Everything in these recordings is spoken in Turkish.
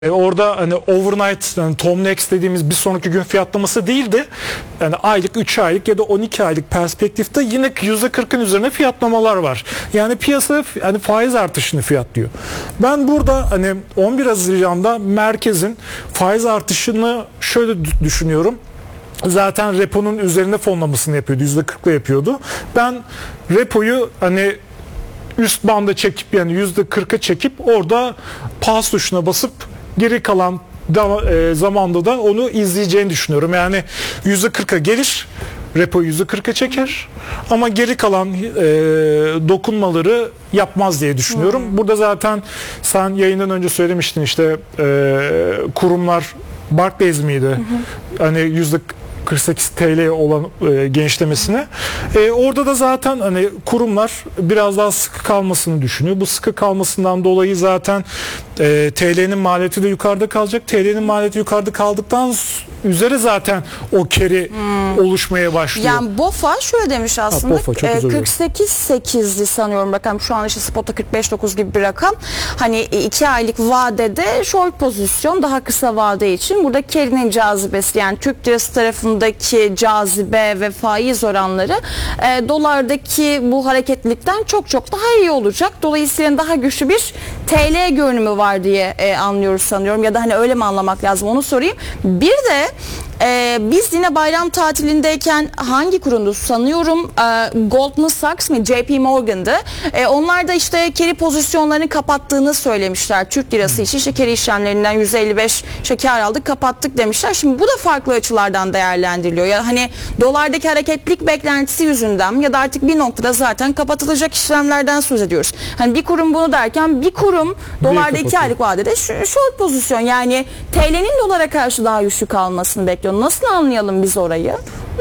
Orada hani overnight, yani Tom Next dediğimiz bir sonraki gün fiyatlaması değildi. Yani aylık, 3 aylık ya da 12 aylık perspektifte yine %40'ın üzerine fiyatlamalar var. Yani piyasa hani faiz artışını fiyatlıyor. Ben burada hani 11 Haziran'da merkezin faiz artışını şöyle düşünüyorum. Zaten reponun üzerinde fonlamasını yapıyordu. %40'la yapıyordu. Ben repoyu hani üst banda çekip, yani %40'a çekip orada pause tuşuna basıp geri kalan zamanda da onu izleyeceğini düşünüyorum. Yani %40'a gelir, repo %40'a çeker ama geri kalan dokunmaları yapmaz diye düşünüyorum. Burada zaten sen yayından önce söylemiştin, işte kurumlar Barclays miydi? Hani 48 TL olan genişlemesine. Orada da zaten hani kurumlar biraz daha sıkı kalmasını düşünüyor. Bu sıkı kalmasından dolayı zaten TL'nin maliyeti de yukarıda kalacak. TL'nin maliyeti yukarıda kaldıktan üzere zaten o carry oluşmaya başlıyor. Yani BOFA şöyle demiş aslında, BOFA, 48.8'di sanıyorum rakam, şu an işte spot'ta 45.9 gibi bir rakam. Hani 2 aylık vadede short pozisyon, daha kısa vade için burada carry'nin cazibesi, yani Türk lirası tarafındaki cazibe ve faiz oranları dolardaki bu hareketlilikten çok çok daha iyi olacak. Dolayısıyla daha güçlü bir TL görünümü var diye anlıyoruz sanıyorum, ya da hani öyle mi anlamak lazım, onu sorayım. Bir de biz yine bayram tatilindeyken hangi kurumdu sanıyorum, Goldman Sachs mi, JP Morgan'dı. Onlar da işte carry pozisyonlarını kapattığını söylemişler. Türk lirası için işte carry işlemlerinden 155 kar aldık, kapattık demişler. Şimdi bu da farklı açılardan değerlendiriliyor. Ya hani dolardaki hareketlilik beklentisi yüzünden ya da artık bir noktada zaten kapatılacak işlemlerden söz ediyoruz. Hani bir kurum bunu derken bir kurum dolarda 2 aylık vadede short pozisyon, yani TL'nin dolara karşı daha güçlü kalmasını bekliyor. Nasıl anlayalım biz orayı?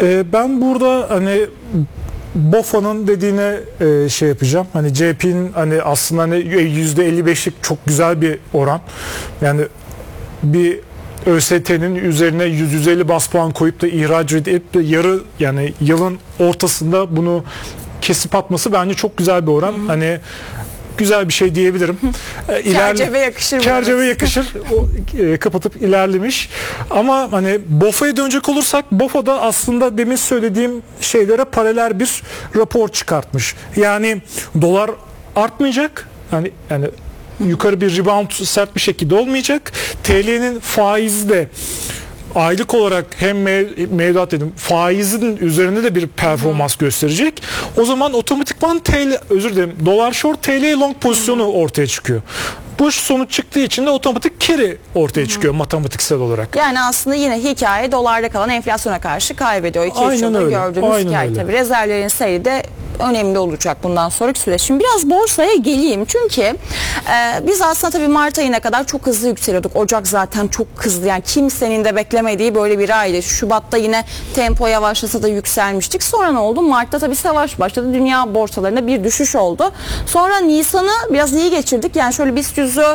Ben burada hani BOFA'nın dediğine şey yapacağım. Hani JP'nin hani aslında hani %55'lik çok güzel bir oran. Yani bir ÖST'nin üzerine 150 bas puan koyup da ihraç edip de yarı, yani yılın ortasında bunu kesip atması bence çok güzel bir oran. Hani güzel bir şey diyebilirim. Çerçeve yakışır. Çerçeve yakışır. Kapatıp ilerlemiş. Ama hani BOFA'ya dönecek olursak, BOFA'da aslında demin söylediğim şeylere paralel bir rapor çıkartmış. Yani dolar artmayacak. Yani yukarı bir rebound sert bir şekilde olmayacak. TL'nin faizi de aylık olarak hem mevduat dedim, faizin üzerinde de bir performans gösterecek. O zaman otomatikman dolar short, TL long pozisyonu ortaya çıkıyor. Bu sonuç çıktığı için de otomatik carry ortaya çıkıyor matematiksel olarak. Yani aslında yine hikaye dolarda kalan enflasyona karşı kaybediyor. 2-3 yılda gördüğümüz hikaye tabii. Rezervlerin seyri de önemli olacak bundan sonraki süreç. Şimdi biraz borsaya geleyim. Çünkü biz aslında tabii Mart ayına kadar çok hızlı yükseliyorduk. Ocak zaten çok hızlı. Yani kimsenin de beklemediği böyle bir aydı. Şubat'ta yine tempo yavaşlasa da yükselmiştik. Sonra ne oldu? Mart'ta tabii savaş başladı. Dünya borsalarında bir düşüş oldu. Sonra Nisan'ı biraz iyi geçirdik. Yani şöyle BIST 100'ü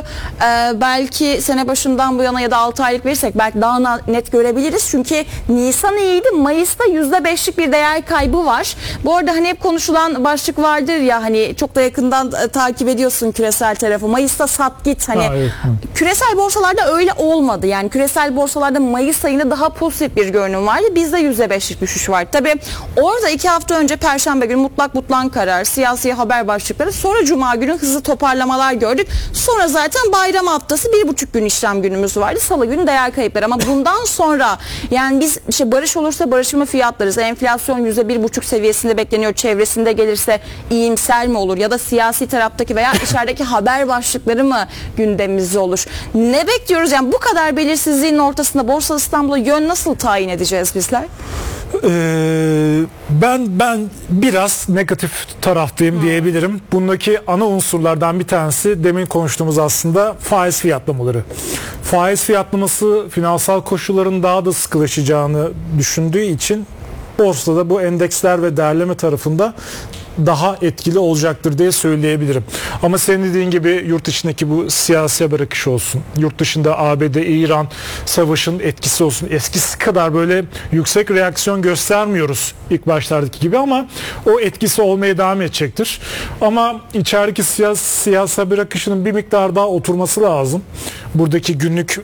belki sene başından bu yana ya da 6 aylık verirsek belki daha net görebiliriz. Çünkü Nisan iyiydi. Mayıs'ta %5'lik bir değer kaybı var. Bu arada hani hep konuşulan başlık vardır ya, hani çok da yakından takip ediyorsun küresel tarafı. Mayıs'ta sat git, hani evet. Küresel borsalarda öyle olmadı. Yani küresel borsalarda Mayıs ayında daha pozitif bir görünüm vardı. Bizde %5'lik düşüş var. Tabii orada 2 hafta önce Perşembe günü mutlak butlan karar, siyasi haber başlıkları, sonra Cuma günü hızlı toparlamalar gördük. Sonra zaten bayram haftası 1,5 gün işlem günümüz vardı. Salı günü değer kayıpları. Ama bundan sonra yani biz işte barış olursa barışımı fiyatlarız. Enflasyon %1,5 seviyesinde bekleniyor. Çevresinde gelirse iyimser mi olur, ya da siyasi taraftaki veya içerideki haber başlıkları mı gündemimizde olur? Ne bekliyoruz? Yani bu kadar belirsizliğin ortasında Borsa İstanbul'a yön nasıl tayin edeceğiz bizler? Ben biraz negatif taraftayım diyebilirim. Bundaki ana unsurlardan bir tanesi demin konuştuğumuz aslında faiz fiyatlamaları. Faiz fiyatlaması finansal koşulların daha da sıkılaşacağını düşündüğü için borsada bu endeksler ve değerleme tarafında daha etkili olacaktır diye söyleyebilirim. Ama senin dediğin gibi yurt içindeki bu siyasi bırakış olsun, yurt dışında ABD-İran savaşın etkisi olsun. Eskisi kadar böyle yüksek reaksiyon göstermiyoruz ilk başlardaki gibi ama o etkisi olmaya devam edecektir. Ama içerideki siyasi bırakışının bir miktar daha oturması lazım. Buradaki günlük